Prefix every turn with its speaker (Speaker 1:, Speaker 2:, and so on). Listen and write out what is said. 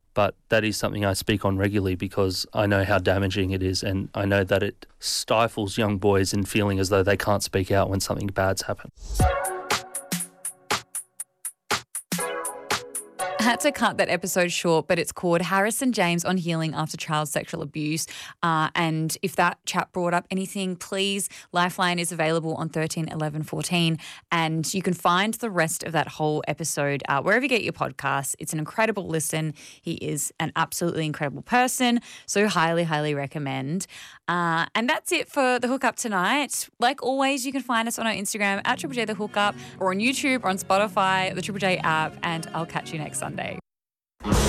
Speaker 1: But that is something I speak on regularly because I know how damaging it is, and I know that it stifles young boys in feeling as though they can't speak out when something bad's happened.
Speaker 2: I had to cut that episode short, but it's called Harrison James on Healing After Child Sexual Abuse. And if that chat brought up anything, please, Lifeline is available on 13 11 14. And you can find the rest of that whole episode wherever you get your podcasts. It's an incredible listen. He is an absolutely incredible person. So highly, highly recommend. And that's it for The Hookup tonight. Like always, you can find us on our Instagram at Triple J The Hookup, or on YouTube, or on Spotify, the Triple J app, and I'll catch you next Sunday.